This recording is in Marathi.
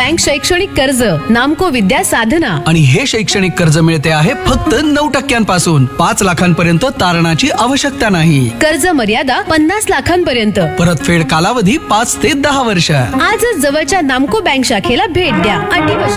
बँक शैक्षणिक कर्ज, नामको विद्या साधना. आणि हे शैक्षणिक कर्ज मिळते आहे फक्त 9% 5 लाखांपर्यंत तारणाची आवश्यकता नाही. कर्ज मर्यादा 50 लाखांपर्यंत. परतफेड कालावधी 5 ते 10 वर्ष. आजच जवळच्या नामको बँक शाखेला भेट द्या. अटी व